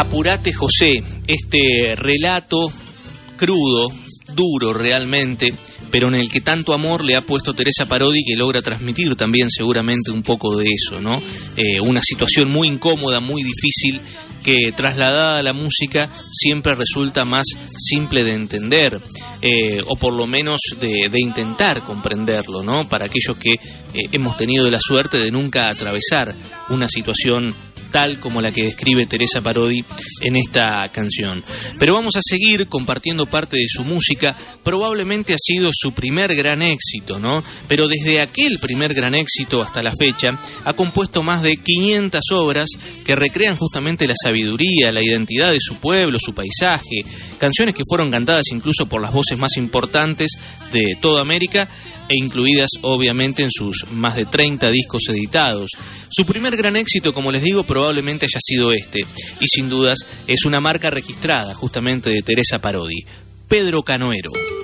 Apurate José, este relato crudo, duro realmente, pero en el que tanto amor le ha puesto Teresa Parodi, que logra transmitir también seguramente un poco de eso, ¿no? Una situación muy incómoda, muy difícil, que trasladada a la música siempre resulta más simple de entender, o por lo menos de intentar comprenderlo, ¿no? Para aquellos que hemos tenido la suerte de nunca atravesar una situación tal como la que describe Teresa Parodi en esta canción. Pero vamos a seguir compartiendo parte de su música. Probablemente ha sido su primer gran éxito, ¿no? Pero desde aquel primer gran éxito hasta la fecha ha compuesto más de 500 obras que recrean justamente la sabiduría, la identidad de su pueblo, su paisaje, canciones que fueron cantadas incluso por las voces más importantes de toda América e incluidas obviamente en sus más de 30 discos editados. Su primer gran éxito, como les digo, probablemente haya sido este, y sin dudas es una marca registrada justamente de Teresa Parodi, Pedro Canoero.